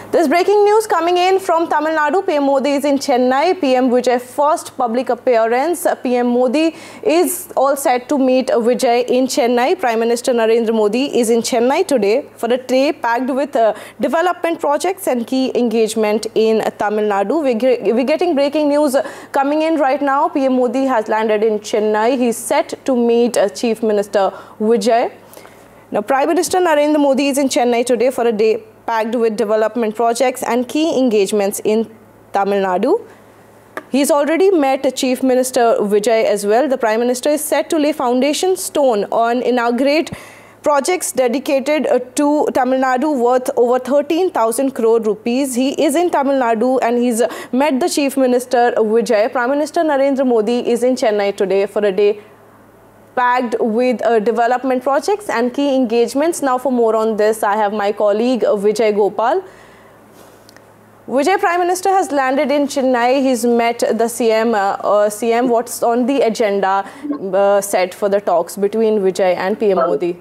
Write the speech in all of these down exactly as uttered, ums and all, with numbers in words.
There's breaking news coming in from Tamil Nadu. P M Modi is in Chennai. P M Vijay first public appearance. P M Modi is all set to meet Vijay in Chennai. Prime Minister Narendra Modi is in Chennai today for a day packed with uh, development projects and key engagement in Tamil Nadu. We're, we're getting breaking news coming in right now. P M Modi has landed in Chennai. He's set to meet uh, Chief Minister Vijay. Now, Prime Minister Narendra Modi is in Chennai today for a day packed with development projects and key engagements in Tamil Nadu. He's already met Chief Minister Vijay as well. The Prime Minister is set to lay foundation stone on inaugurate projects dedicated to Tamil Nadu worth over thirteen thousand crore rupees. He is in Tamil Nadu and he's met the Chief Minister Vijay. Prime Minister Narendra Modi is in Chennai today for a day packed with uh, development projects and key engagements. Now for more on this, I have my colleague uh, Vijay Gopal. Vijay, Prime Minister has landed in Chennai. He's met the C M. Uh, uh, C M, what's on the agenda uh, set for the talks between Vijay and P M Modi?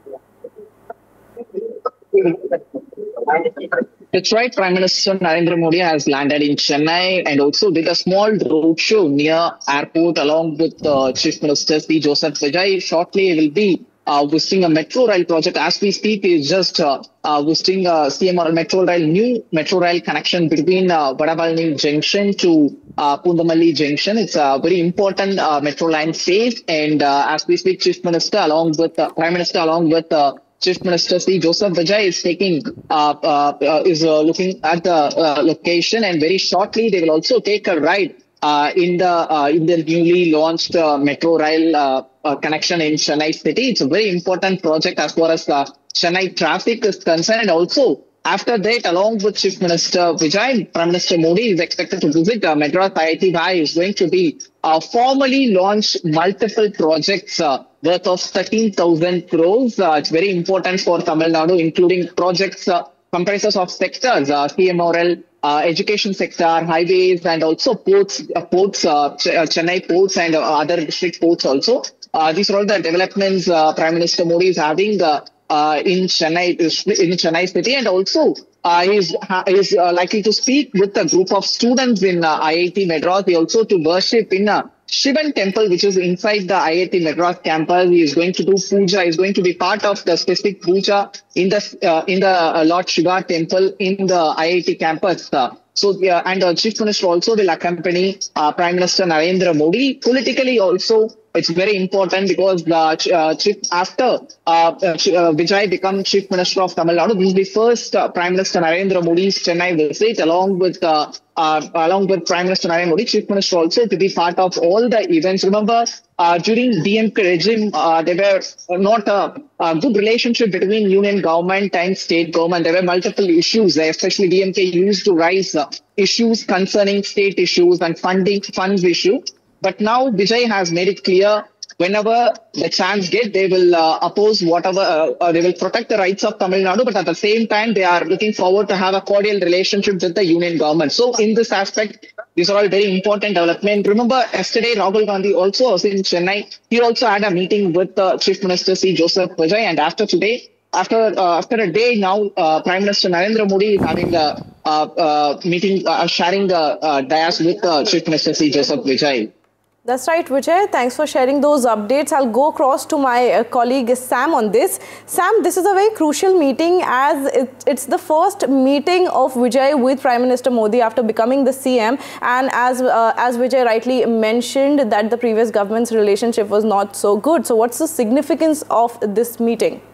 That's right. Prime Minister Narendra Modi has landed in Chennai and also did a small roadshow near airport along with uh, Chief Minister C. Joseph Vijay. Shortly, he will be uh, visiting a metro rail project. As we speak, he is just uh, uh, visiting uh, C M R metro rail, new metro rail connection between uh, Vadavalani Junction to uh, Pundamalli Junction. It's a very important uh, metro line phase. And uh, as we speak, Chief Minister along with uh, Prime Minister along with uh, Chief Minister C. Joseph Vijay is taking, uh, uh, uh, is uh, looking at the uh, location, and very shortly they will also take a ride uh, in the uh, in the newly launched uh, metro rail uh, uh, connection in Chennai city. It's a very important project as far as uh, Chennai traffic is concerned. And also after that, along with Chief Minister Vijay, Prime Minister Modi is expected to visit uh, Madras I I T. Bhai is going to be uh, formally launch multiple projects Uh, worth of thirteen thousand crores. Uh, it's very important for Tamil Nadu, including projects uh, comprises of sectors, uh, C M R L, uh, education sector, highways, and also ports, uh, ports, uh, Ch uh, Chennai ports and uh, other district ports also. Uh, these are all the developments uh, Prime Minister Modi is having uh, uh, in Chennai, in Chennai city, and also uh, he is, is uh, likely to speak with a group of students in uh, I I T Madras. He also to worship in a Shivan temple, which is inside the I I T Madras campus. He is going to do puja. He is going to be part of the specific puja in the uh, in the uh, Lord Shiva temple in the I I T campus. Uh, so, uh, and the Chief Minister also will accompany uh, Prime Minister Narendra Modi. Politically also, it's very important because the uh, chief, after uh, uh, Vijay becomes Chief Minister of Tamil Nadu, this is the first uh, Prime Minister Narendra Modi's Chennai visit, along with uh, uh, along with Prime Minister Narendra Modi, Chief Minister also to be part of all the events. Remember, uh, during D M K regime, uh, there were not a, a good relationship between union government and state government. There were multiple issues, especially D M K used to raise uh, issues concerning state issues and funding funds issue. But now Vijay has made it clear, whenever the chance get, they will uh, oppose whatever, uh, uh, they will protect the rights of Tamil Nadu, but at the same time, they are looking forward to have a cordial relationship with the union government. So in this aspect, these are all very important developments. Remember, yesterday, Rahul Gandhi also was in Chennai. He also had a meeting with uh, Chief Minister C. Joseph Vijay, and after today, after uh, after a day now, uh, Prime Minister Narendra Modi is having a uh, uh, meeting, uh, sharing the uh, dais with uh, Chief Minister C. Joseph Vijay. That's right, Vijay. Thanks for sharing those updates. I'll go across to my uh, colleague Sam on this. Sam, this is a very crucial meeting as it, it's the first meeting of Vijay with Prime Minister Modi after becoming the C M. And as, uh, as Vijay rightly mentioned that the previous government's relationship was not so good. So what's the significance of this meeting?